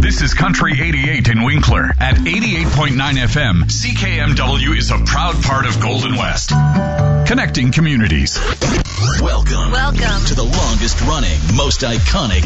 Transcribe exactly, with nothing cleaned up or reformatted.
This is Country eighty-eight in Winkler. At eighty-eight point nine F M, C K M W is a proud part of Golden West. Connecting communities. Welcome. Welcome to the longest running, most iconic